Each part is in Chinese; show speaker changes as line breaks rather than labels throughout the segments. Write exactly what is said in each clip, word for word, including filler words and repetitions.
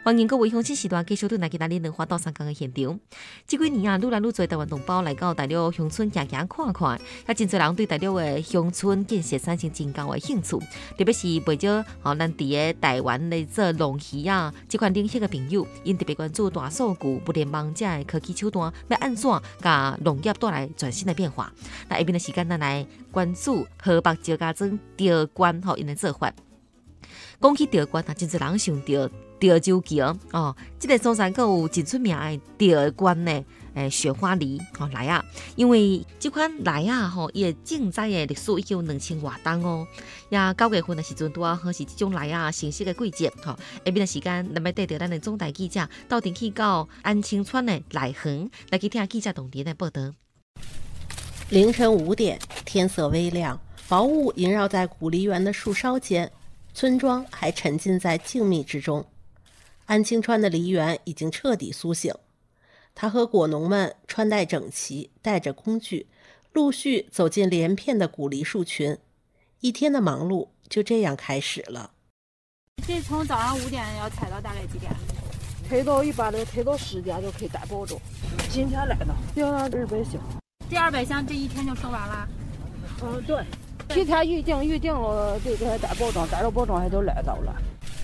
欢迎各位乡亲时段继续对来给咱两花到三江的现场。这几年啊，愈来愈多台湾同胞来到大陆乡村行行看看，也真侪人对大陆的乡村建设产生真高的兴趣。特别是不少哦，咱伫个台湾来做农渔啊，这款领域的朋友，因特别关注大数据、物联网这的科技手段，要安怎甲农业带来全新的变化。那下面的时间，咱来关注河北石家庄钓竿吼，因的做法。讲起钓竿啊，真侪人想到钓洲桥哦，这个所在阁有真出名的钓竿呢，诶，雪花梨哦来啊，因为这款梨啊吼，伊的种栽的历史已经有两千多年哦。呀，九月份的时阵拄啊，好是这种梨啊成熟的季节吼。下面的时间，咱要带着咱的总台记者到顶去到安清川的梨园来去听记者同联的报道。
凌晨五点，天色微亮，薄雾萦绕在古梨园的树梢间。村庄还沉浸在静谧之中，安清川的梨园已经彻底苏醒。他和果农们穿戴整齐，带着工具，陆续走进连片的古梨树群。一天的忙碌就这样开始了。
这从早上五点要采到大概几点？
采到一般的采到十点就可以打包着。今天来的钓了二百箱。
这二百箱这一天就收完了？
嗯，对。提前预定预定了这个打包装，打了包装还都来到了。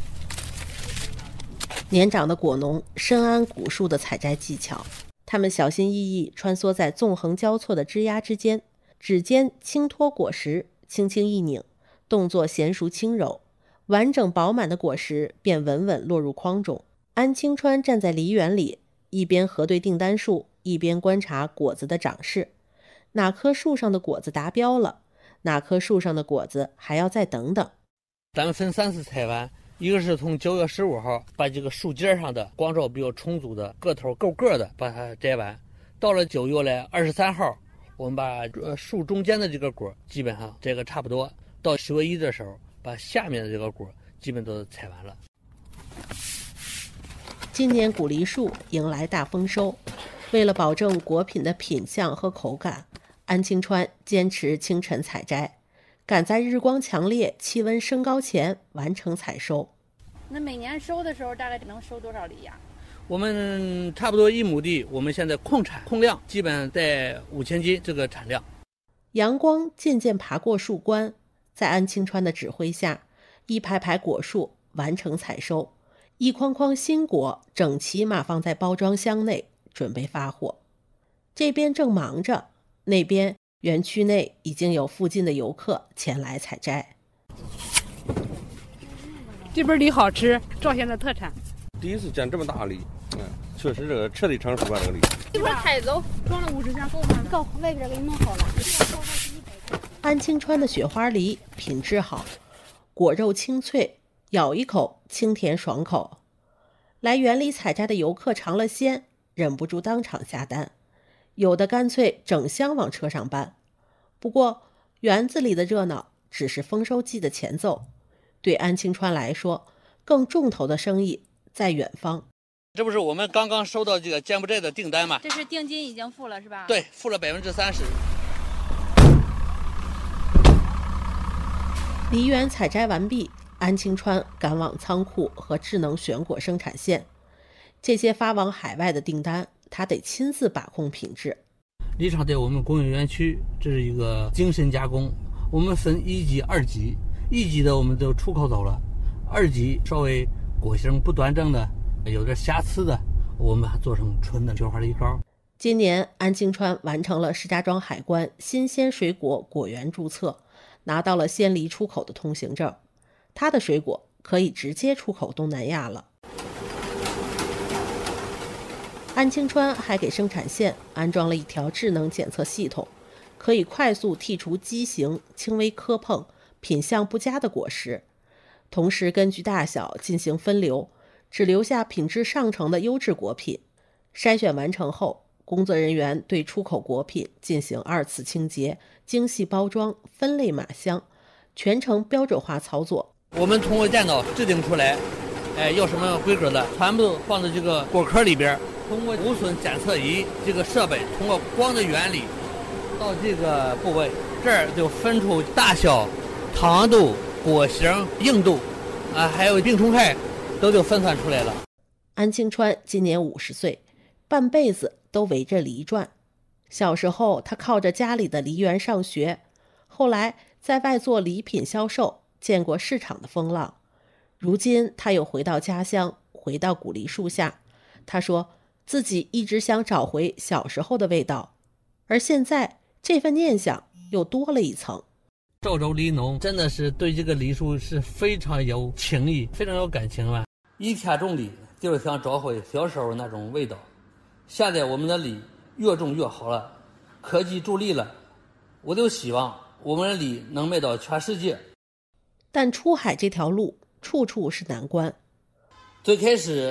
年长的果农深谙古树的采摘技巧，他们小心翼翼穿梭在纵横交错的枝桠之间，指尖轻托果实，轻轻一拧，动作娴熟轻柔，完整饱满的果实便稳稳落入筐中。安清川站在梨园里，一边核对订单数，一边观察果子的长势。哪棵树上的果子达标了？哪棵树上的果子还要再等等。
咱们分三次采完，一个是从九月十五号把这个树尖上的光照比较充足的个头够个的把它摘完，到了九月的二十三号，我们把呃树中间的这个果基本上这个差不多，到十月一的时候把下面的这个果基本都采完了。
今年古梨树迎来大丰收，为了保证果品的品相和口感，安清川坚持清晨采摘，赶在日光强烈、气温升高前完成采收。
那每年收的时候大概能收多少梨呀？
我们差不多一亩地，我们现在控产控量基本上在五千斤这个产量。
阳光渐渐爬过树冠，在安清川的指挥下，一排排果树完成采收，一筐筐新果整齐码放在包装箱内，准备发货。这边正忙着，那边园区内已经有附近的游客前来采摘。
这边梨好吃，赵县的特产。
第一次见这么大梨，嗯，确实这个彻底成熟了这个梨。
一会儿采走，装了五十箱够吗？够，外边给你弄好了。
安清川的雪花梨品质好，果肉清脆，咬一口清甜爽口。来园里采摘的游客尝了鲜，忍不住当场下单。有的干脆整箱往车上搬。不过园子里的热闹只是丰收季的前奏，对安清川来说，更重头的生意在远方。
这不是我们刚刚收到这个柬埔寨的订单吗？
这是定金已经付了是吧？
对，付了百分之三十。
梨园采摘完毕，安清川赶往仓库和智能选果生产线。这些发往海外的订单，他得亲自把控品质。
梨厂在我们工业园区，这是一个精深加工，我们分一级、二级，一级的我们都出口走了，二级稍微果形不端正的，有点瑕疵的，我们还做成纯的雪花梨膏。
今年安清川完成了石家庄海关新鲜水果果园注册，拿到了鲜梨出口的通行证，他的水果可以直接出口东南亚了。安清川还给生产线安装了一条智能检测系统，可以快速剔除畸形、轻微磕碰、品相不佳的果实，同时根据大小进行分流，只留下品质上乘的优质果品。筛选完成后，工作人员对出口果品进行二次清洁、精细包装、分类码箱，全程标准化操作。
我们通过电脑制定出来，哎，要什么规格的，全部放在这个果壳里边。通过无损检测仪这个设备，通过光的原理，到这个部位，这儿就分出大小、糖度、果形、硬度，啊，还有病虫害，都就分算出来了。
安庆川今年五十岁，半辈子都围着梨转。小时候他靠着家里的梨园上学，后来在外做礼品销售，见过市场的风浪。如今他又回到家乡，回到古梨树下。他说自己一直想找回小时候的味道，而现在这份念想又多了一层。
赵州梨农真的是对这个梨树是非常有情谊，非常有感情吧。一天种梨就是想找回小时候那种味道。现在我们的梨越种越好了，科技助力了，我就希望我们的梨能卖到全世界。
但出海这条路处处是难关。
最开始